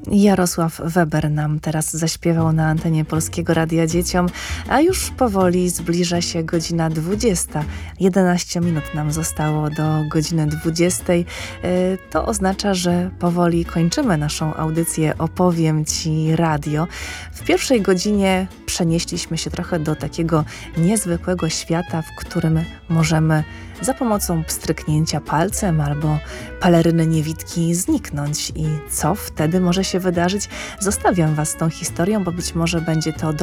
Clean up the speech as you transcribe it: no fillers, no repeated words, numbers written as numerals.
Jarosław Weber nam teraz zaśpiewał na antenie Polskiego Radia Dzieciom, a już powoli zbliża się godzina 20. 11 minut nam zostało do godziny 20. To oznacza, że powoli kończymy naszą audycję Opowiem Ci Radio. W pierwszej godzinie przenieśliśmy się trochę do takiego niezwykłego świata, w którym możemy za pomocą pstryknięcia palcem albo peleryny niewidki zniknąć. I co wtedy może się wydarzyć? Zostawiam Was z tą historią, bo być może będzie to